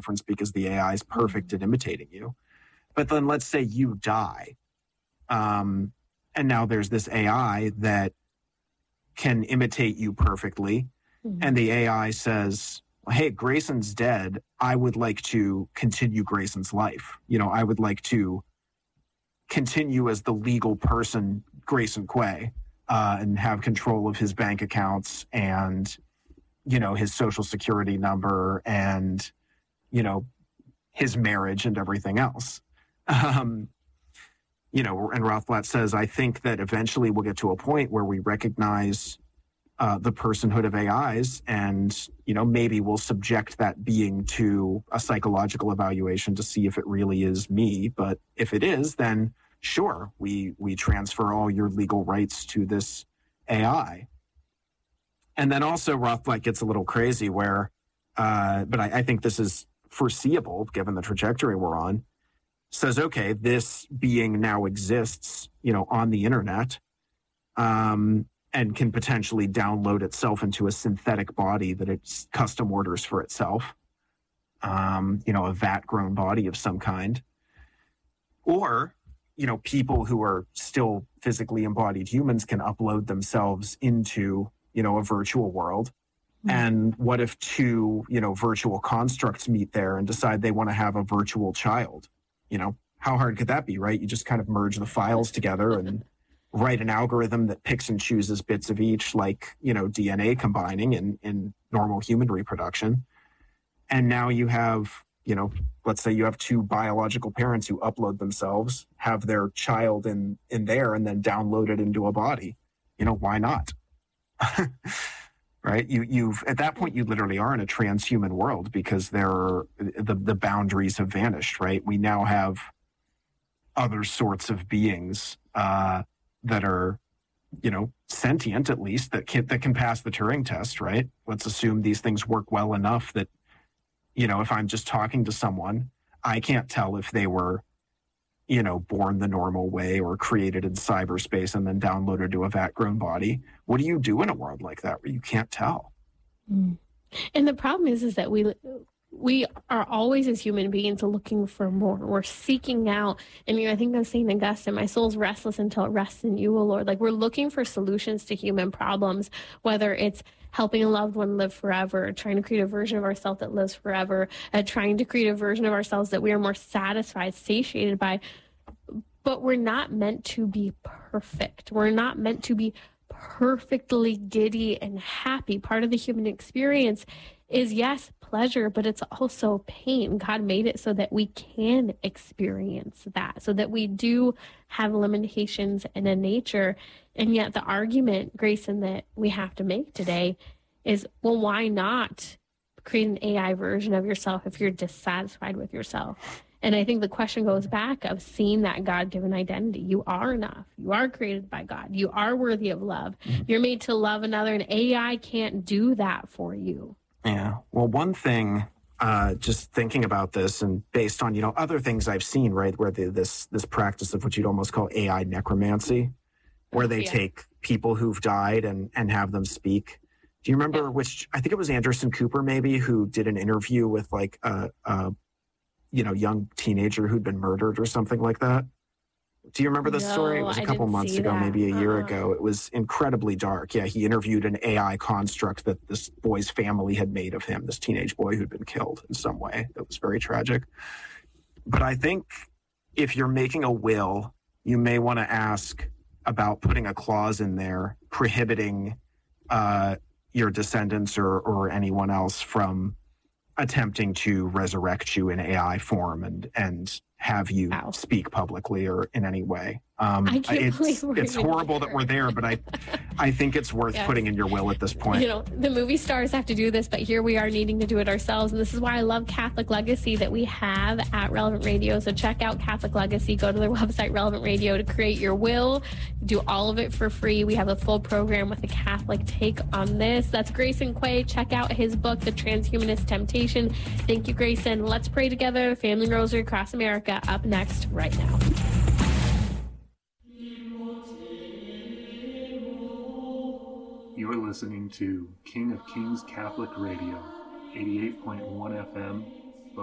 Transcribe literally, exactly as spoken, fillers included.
difference because the A I is perfect at imitating you. But then let's say you die. Um, and now there's this A I that can imitate you perfectly. Mm-hmm. And the A I says, hey, Grayson's dead. I would like to continue Grayson's life. You know, I would like to continue as the legal person, Grayson Quay, uh, and have control of his bank accounts and, you know, his social security number and, you know, his marriage and everything else. Um, you know, and Rothblatt says, I think that eventually we'll get to a point where we recognize uh, the personhood of A Is and, you know, maybe we'll subject that being to a psychological evaluation to see if it really is me. But if it is, then sure, we, we transfer all your legal rights to this A I. And then also Rothblatt gets a little crazy where, uh, but I, I think this is foreseeable given the trajectory we're on, says, okay, this being now exists, you know, on the internet, um, and can potentially download itself into a synthetic body that it's custom orders for itself, um, you know, a vat-grown body of some kind. Or, you know, people who are still physically embodied humans can upload themselves into, you know, a virtual world. Mm-hmm. And what if two, you know, virtual constructs meet there and decide they want to have a virtual child? You know, how hard could that be, right? You just kind of merge the files together and write an algorithm that picks and chooses bits of each, like, you know, D N A combining in, in normal human reproduction. And now you have, you know, let's say you have two biological parents who upload themselves, have their child in, in there, and then download it into a body. You know, why not? Right? You, you've, at that point, you literally are in a transhuman world because there are, the, the boundaries have vanished, right? We now have other sorts of beings, uh, that are, you know, sentient at least, that can, that can pass the Turing test, right? Let's assume these things work well enough that, you know, if I'm just talking to someone, I can't tell if they were, you know, born the normal way or created in cyberspace and then downloaded to a vat-grown body. What do you do in a world like that where you can't tell? Mm. And the problem is, is that we we are always, as human beings, looking for more. We're seeking out, and you know, I think that's Saint Augustine, my soul's restless until it rests in you, O Lord. Like, we're looking for solutions to human problems, whether it's helping a loved one live forever, trying to create a version of ourselves that lives forever, uh, trying to create a version of ourselves that we are more satisfied, satiated by. But we're not meant to be perfect. We're not meant to be perfectly giddy and happy. Part of the human experience is, yes, pleasure, but it's also pain. God made it so that we can experience that, so that we do have limitations in a nature. And yet the argument, Grayson, that we have to make today is, well, why not create an A I version of yourself if you're dissatisfied with yourself? And I think the question goes back of seeing that God-given identity. You are enough. You are created by God. You are worthy of love. Mm-hmm. You're made to love another, and A I can't do that for you. Yeah. Well, one thing, uh, just thinking about this and based on, you know, other things I've seen, right, where the, this this practice of what you'd almost call A I necromancy, where they yeah. take people who've died and, and have them speak. Do you remember yeah. which, I think it was Anderson Cooper maybe, who did an interview with like a, a you know, young teenager who'd been murdered or something like that. Do you remember the no, story? It was a couple months ago, that. maybe a year uh-uh. ago. It was incredibly dark. Yeah, he interviewed an A I construct that this boy's family had made of him, this teenage boy who'd been killed in some way. That was very tragic. But I think if you're making a will, you may want to ask about putting a clause in there prohibiting uh, your descendants or, or anyone else from attempting to resurrect you in A I form and and have you wow. speak publicly or in any way. Um, I can't it's believe we're it's horrible that we're there, but I I think it's worth yes. putting in your will at this point. You know, the movie stars have to do this, but here we are needing to do it ourselves. And this is why I love Catholic Legacy that we have at Relevant Radio. So check out Catholic Legacy. Go to their website, Relevant Radio, to create your will. Do all of it for free. We have a full program with a Catholic take on this. That's Grayson Quay. Check out his book, The Transhumanist Temptation. Thank you, Grayson. Let's pray together. Family Rosary across America up next right now. You're listening to King of Kings Catholic Radio, eighty-eight point one F M,